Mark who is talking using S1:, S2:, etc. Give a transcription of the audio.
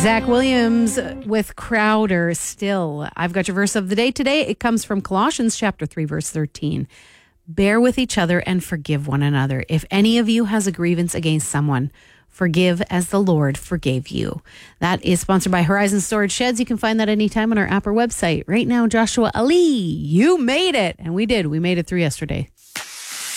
S1: Zach Williams with Crowder still. I've got your verse of the day today. It comes from Colossians chapter 3, verse 13. Bear with each other and forgive one another. If any of you has a grievance against someone, forgive as the Lord forgave you. That is sponsored by Horizon Storage Sheds. You can find that anytime on our app or website. Right now, Joshua Ali, you made it. And we did. We made it through yesterday.